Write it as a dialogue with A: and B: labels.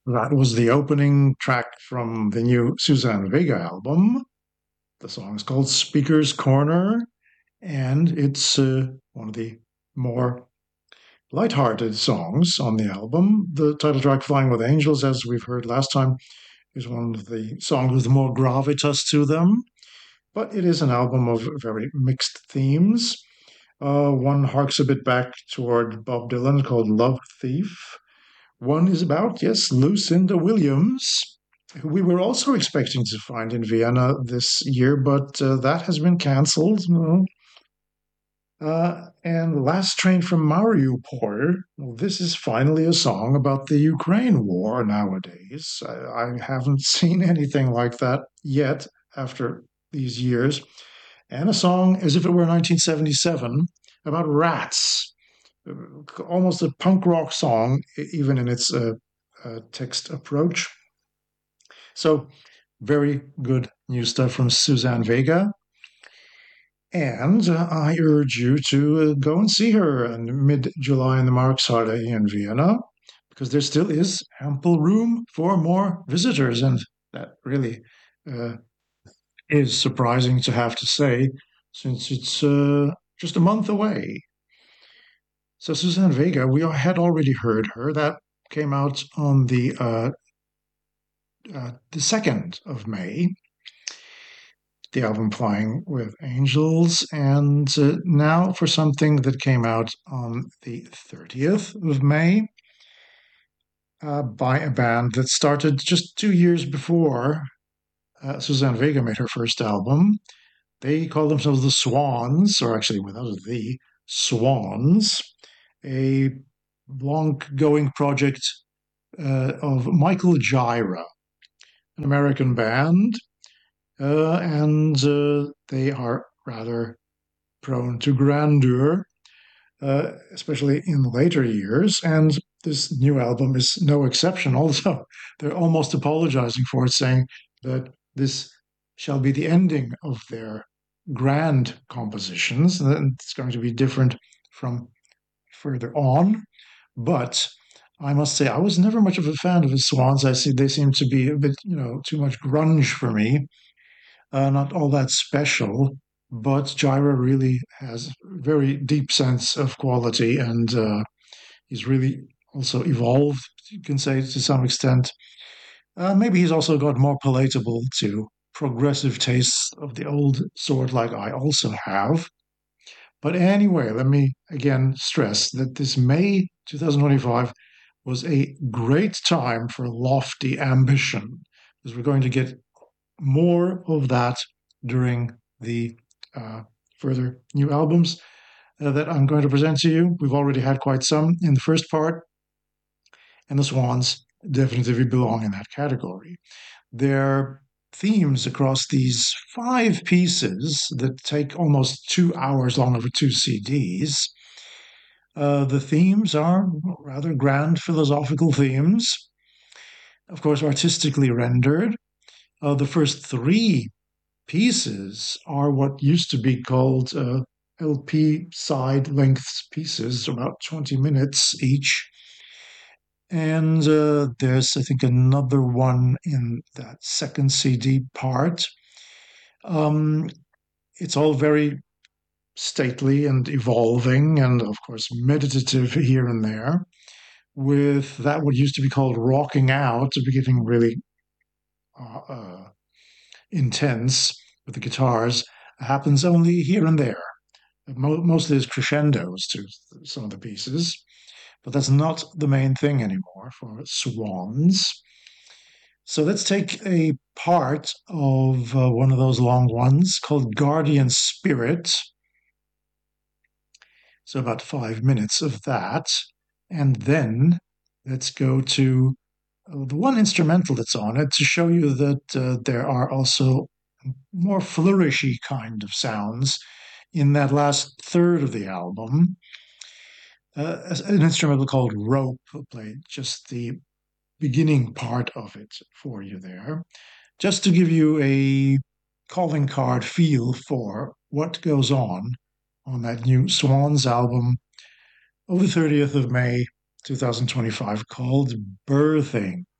A: That was the opening track from the new Suzanne Vega album. The song is called Speaker's Corner, and it's one of the more light-hearted songs on the album. The title track, Flying with Angels, as we've heard last time, is one of the songs with more gravitas to them, but it is an album of very mixed themes. One harks a bit back toward Bob Dylan called Love Thief. One is about, yes, Lucinda Williams, who we were also expecting to find in Vienna this year, but that has been cancelled. And Last Train from Mariupol. Well, this is finally a song about the Ukraine war nowadays. I haven't seen anything like that yet after these years. And a song as if it were 1977 about rats. Almost a punk rock song, even in its text approach. So, very good new stuff from Suzanne Vega. And I urge you to go and see her in mid-July in the Markthalle in Vienna, because there still is ample room for more visitors. And that really uh, is surprising to have to say, since it's just a month away. So Suzanne Vega, we had already heard her. That came out on the 2nd of May, the album Flying with Angels. And now for something that came out on the 30th of May by a band that started just 2 years before Suzanne Vega made her first album. They call themselves the Swans, or actually without a the, Swans, a long-going project of Michael Gyra, an American band, and they are rather prone to grandeur, especially in later years. And this new album is no exception. Also, they're almost apologizing for it, saying that this shall be the ending of their grand compositions, and it's going to be different from further on. But I must say, I was never much of a fan of the Swans. I see they seem to be a bit, too much grunge for me. Not all that special, but Gyra really has a very deep sense of quality, and he's really also evolved, you can say, to some extent. Maybe he's also got more palatable to progressive tastes of the old sort, like I also have. But anyway, let me again stress that this May 2025 was a great time for lofty ambition, because we're going to get more of that during the further new albums that I'm going to present to you. We've already had quite some in the first part, and the Swans definitely belong in that category. Their themes across these 5 pieces that take almost 2 hours long over 2 CDs. The themes are rather grand philosophical themes, of course, artistically rendered. The first 3 pieces are what used to be called LP side length pieces, about 20 minutes each. And there's, I think, another one in that second CD part. Um, it's all very stately and evolving, and of course, meditative here and there, with that what used to be called rocking out getting really uh, uh, intense with the guitars, happens only here and there. Mostly as crescendos to some of the pieces, but that's not the main thing anymore for Swans. So let's take a part of one of those long ones called Guardian Spirit. So about 5 minutes of that. And then let's go to the one instrumental that's on it to show you that there are also more flourishy kind of sounds in that last third of the album. An instrumental called Rope. We'll play just the beginning part of it for you there, just to give you a calling card feel for what goes on that new Swans album of the 30th of May 2025 called Birthing.